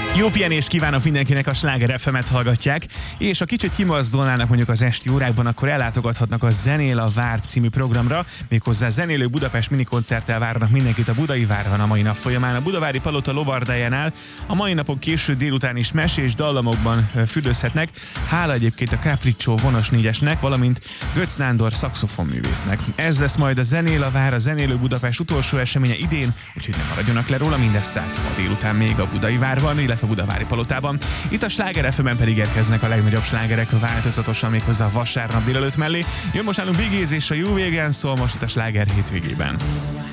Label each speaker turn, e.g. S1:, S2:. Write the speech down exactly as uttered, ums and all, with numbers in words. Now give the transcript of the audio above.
S1: Jó pihenést kívánok mindenkinek, a Sláger ef emet hallgatják, és ha kicsit kimozdulnának mondjuk az esti órákban, akkor ellátogathatnak a Zenél a Vár című programra, méghozzá Zenélő Budapest minikoncerttel várnak mindenkit a Budai Várban a mai nap folyamán. A Budavári Palota lovardájánál a mai napon késő délután is mesés dallamokban fürdőzhetnek, hála egyébként a Capriccio vonos négyesnek, valamint Götz Nándor szaxofonművésznek. Ez lesz majd a Zenél a Vár, a Zenélő Budapest utolsó eseménye idén, úgyhogy nem maradjanak le róla, mindezt tehát ma délután még a Budai Várban, illetve a Budavári Palotában. Itt a Sláger ef emen pedig érkeznek a legnagyobb slágerek változatosan méghozzá a vasárnap délelőtt mellé. Jön most nálunk Big Easy és a You Vegan, szól most itt a Sláger hétvégében.